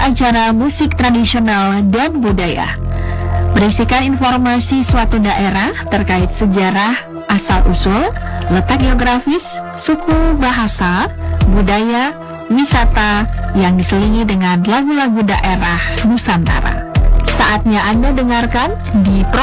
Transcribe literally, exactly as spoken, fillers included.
acara musik tradisional dan budaya. Berisikan informasi suatu daerah terkait sejarah, asal-usul, letak geografis, suku, bahasa, budaya, wisata yang diselingi dengan lagu-lagu daerah Nusantara. Saatnya Anda dengarkan di program